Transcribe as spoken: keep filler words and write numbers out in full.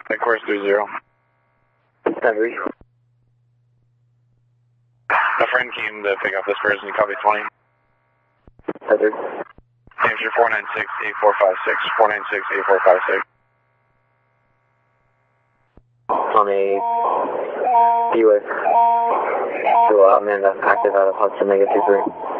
Of course, three zero. Henry. A friend came to pick up this person. Copy twenty. Heather. Hampshire four nine six eight four five six. four nine six eight four five six. On a Buick. To uh, Amanda, active out of Hudson, negative three.